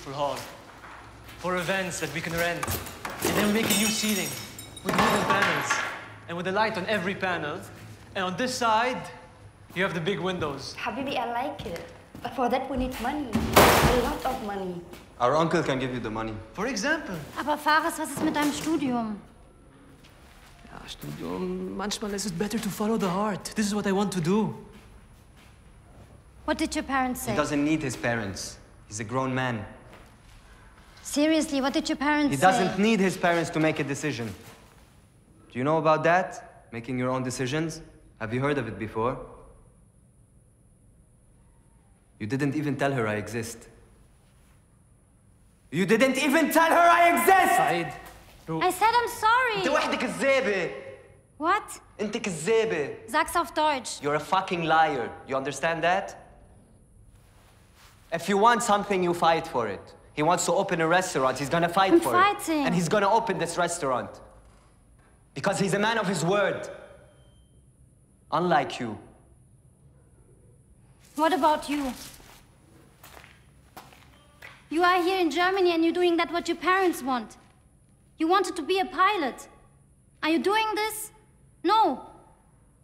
beautiful hall for events that we can rent. And then we make a new ceiling with wooden panels and with a light on every panel. And on this side, you have the big windows. Habibi, I like it. But for that, we need money. A lot of money. Our uncle can give you the money. For example. Aber Fares, was ist mit deinem Studium? Ja, Studium, manchmal ist es better to follow the heart. This is what I want to do. What did your parents say? He doesn't need his parents. He's a grown man. Seriously, what did your parents say? He doesn't need his parents to make a decision. Do you know about that? Making your own decisions? Have you heard of it before? You didn't even tell her I exist. You didn't even tell her I exist! Said, bro. I said I'm sorry. انت وحدة كذابة. What? انت كذابة. Sag's auf Deutsch. You're a fucking liar. You understand that? If you want something, you fight for it. He wants to open a restaurant. He's gonna fight for fighting. it. And he's gonna open this restaurant. Because he's a man of his word. Unlike you. What about you? You are here in Germany and you're doing that what your parents want. You wanted to be a pilot. Are you doing this? No.